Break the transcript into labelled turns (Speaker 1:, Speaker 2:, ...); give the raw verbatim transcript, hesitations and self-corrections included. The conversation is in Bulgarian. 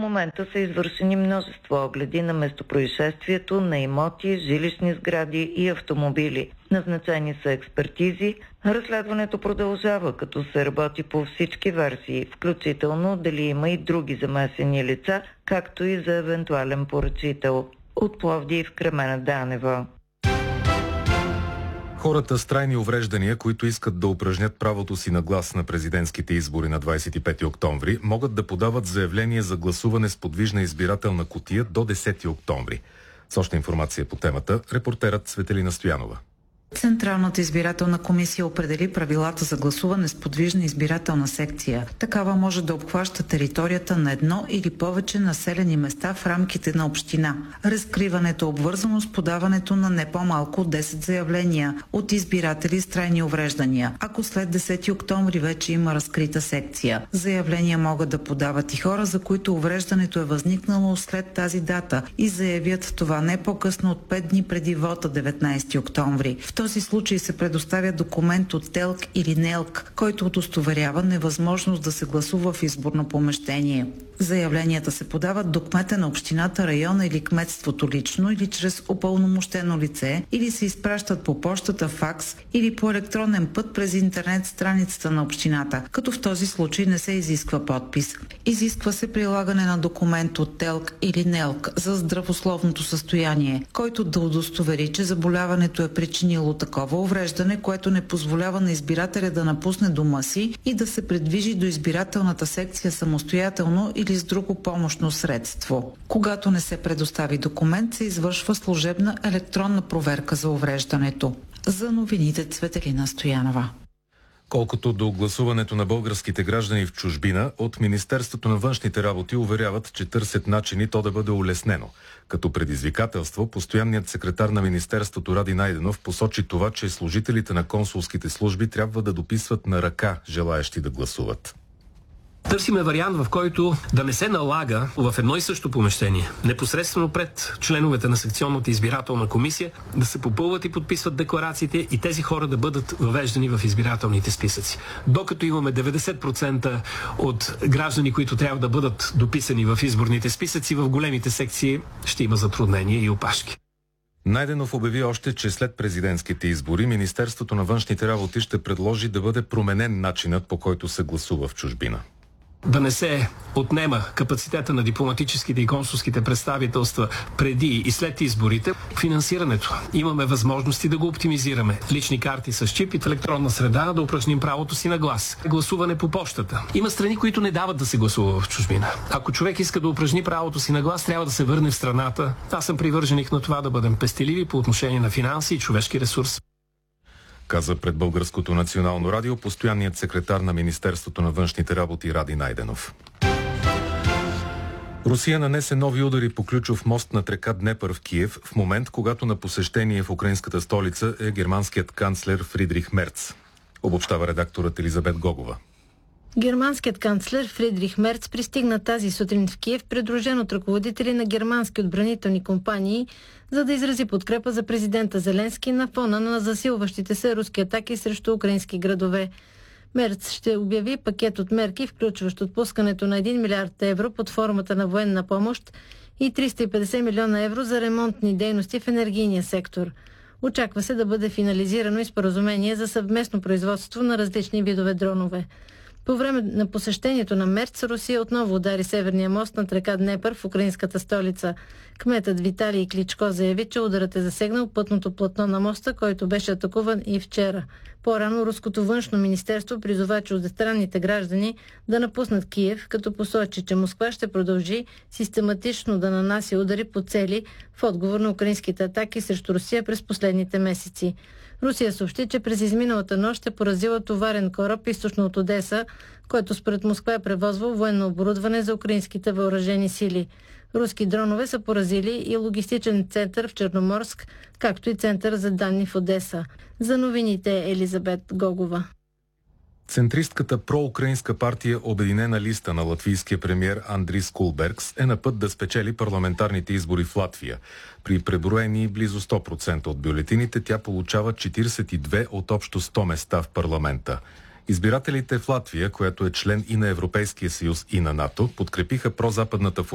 Speaker 1: момента са извършени множество огледи на местопроизшествието, на имоти, жилищни сгради и автомобили. Назначени са експертизи. Разследването продължава, като се работи по всички версии, включително дали има и други замесени лица, както и за евентуален поръчител. От Пловдив, Кремена Данева.
Speaker 2: Хората с трайни увреждания, които искат да упражнят правото си на глас на президентските избори на двадесет и пети октомври, могат да подават заявление за гласуване с подвижна избирателна кутия до десети октомври. С още информация по темата, репортерът Цветелина Стоянова.
Speaker 3: Централната избирателна комисия определи правилата за гласуване с подвижна избирателна секция. Такава може да обхваща територията на едно или повече населени места в рамките на община. Разкриването е обвързано с подаването на не по-малко от десет заявления от избиратели с трайни увреждания, ако след десети октомври вече има разкрита секция. Заявления могат да подават и хора, за които увреждането е възникнало след тази дата и заявят това не по-късно от пет дни преди вота деветнадесети октомври. В този случай се предоставя документ от ТЕЛК или НЕЛК, който удостоверява невъзможност да се гласува в изборно помещение. Заявленията се подават до кмета на общината, района или кметството лично или чрез упълномощено лице, или се изпращат по пощата, факс или по електронен път през интернет страницата на общината, като в този случай не се изисква подпис. Изисква се прилагане на документ от ТЕЛК или НЕЛК за здравословното състояние, който да удостовери, че заболяването е причинило такова увреждане, което не позволява на избирателя да напусне дома си и да се придвижи до избирателната секция самостоятелно или с друго помощно средство. Когато не се предостави документ, се извършва служебна електронна проверка за увреждането. За новините Цветелина Стоянова.
Speaker 2: Колкото до гласуването на българските граждани в чужбина, от Министерството на външните работи уверяват, че търсят начини то да бъде улеснено. Като предизвикателство, постоянният секретар на Министерството Ради Найденов посочи това, че служителите на консулските служби трябва да дописват на ръка желаещи да гласуват.
Speaker 4: Търсиме вариант, в който да не се налага в едно и също помещение, непосредствено пред членовете на секционната избирателна комисия, да се попълват и подписват декларациите и тези хора да бъдат въвеждани в избирателните списъци. Докато имаме деветдесет процента от граждани, които трябва да бъдат дописани в изборните списъци, в големите секции ще има затруднения и опашки.
Speaker 2: Найденов обяви още, че след президентските избори Министерството на външните работи ще предложи да бъде променен начинът, по който се гласува в чужбина.
Speaker 4: Да не се отнема капацитета на дипломатическите и консулските представителства преди и след изборите. Финансирането. Имаме възможности да го оптимизираме. Лични карти с чип и в електронна среда да упражним правото си на глас. Гласуване по почтата. Има страни, които не дават да се гласува в чужбина. Ако човек иска да упражни правото си на глас, трябва да се върне в страната. Аз съм привърженик на това да бъдем пестеливи по отношение на финанси и човешки ресурс.
Speaker 2: Каза пред Българското национално радио постоянният секретар на Министерството на външните работи Ради Найденов. Русия нанесе нови удари по ключов мост над река Днепър в Киев в момент, когато на посещение в украинската столица е германският канцлер Фридрих Мерц. Обобщава редакторът Елизабет Гогова.
Speaker 5: Германският канцлер Фридрих Мерц пристигна тази сутрин в Киев, придружен от ръководители на германски отбранителни компании, за да изрази подкрепа за президента Зеленски на фона на засилващите се руски атаки срещу украински градове. Мерц ще обяви пакет от мерки, включващ отпускането на един милиард евро под формата на военна помощ и триста и петдесет милиона евро за ремонтни дейности в енергийния сектор. Очаква се да бъде финализирано и споразумение за съвместно производство на различни видове дронове. По време на посещението на Мерц, Русия отново удари северния мост над река Днепър в украинската столица. Кметът Виталий Кличко заяви, че ударът е засегнал пътното платно на моста, който беше атакуван и вчера. По-рано Руското външно министерство призова чуждестранните граждани да напуснат Киев, като посочи, че Москва ще продължи систематично да нанася удари по цели в отговор на украинските атаки срещу Русия през последните месеци. Русия съобщи, че през изминалата нощ е поразила товарен кораб източно от Одеса, който според Москва е превозвал военно оборудване за украинските въоръжени сили. Руски дронове са поразили и логистичен център в Черноморск, както и център за данни в Одеса. За новините Елизабет Гогова.
Speaker 2: Центристката проукраинска партия Обединена листа на латвийския премиер Андрис Кулбергс е на път да спечели парламентарните избори в Латвия. При преброени близо сто процента от бюлетините тя получава четиридесет и две от общо сто места в парламента. Избирателите в Латвия, която е член и на Европейския съюз и на НАТО, подкрепиха прозападната